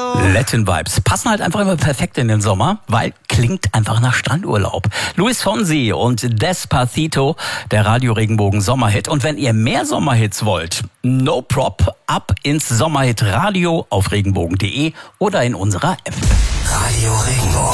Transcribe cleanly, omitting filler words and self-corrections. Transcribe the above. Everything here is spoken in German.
Latin Vibes passen halt einfach immer perfekt in den Sommer, weil klingt einfach nach Strandurlaub. Luis Fonsi und Despacito, der Radio Regenbogen Sommerhit. Und wenn ihr mehr Sommerhits wollt, no prop, ab ins Sommerhit Radio auf regenbogen.de oder in unserer App. Radio Regenbogen.